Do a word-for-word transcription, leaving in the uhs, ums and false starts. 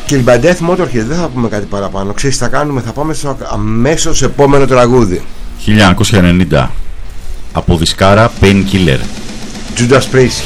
Kill by Death, Motorhead, δεν θα πούμε κάτι παραπάνω. Ξέρεις τι θα κάνουμε, θα πάμε στο αμέσως επόμενο τραγούδι. χίλια εννιακόσια ενενήντα από δισκάρα Painkiller. Judas Priest,